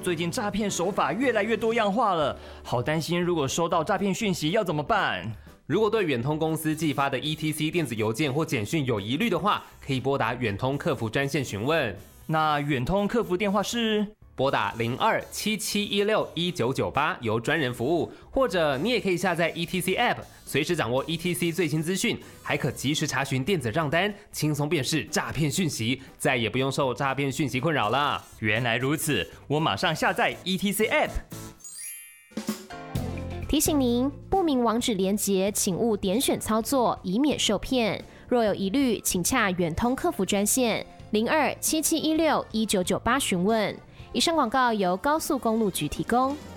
最近诈骗手法越来越多样化了，好担心如果收到诈骗讯息要怎么办？ 如果对远通公司寄发的 ETC 电子邮件或简讯有疑虑的话，可以拨打远通客服专线询问。 那远通客服电话是拨打02-7716-1998，由专人服务，或者你也可以下载 ETC App， 随时掌握 ETC 最新资讯，还可及时查询电子账单，轻松辨识诈骗讯息，再也不用受诈骗讯息困扰了。 原来如此，我马上下载 ETC App。 提醒您，不明网址连结请勿点选操作，以免受骗。若有疑虑，请洽远通客服专线02-7716-1998询问。以上广告由高速公路局提供。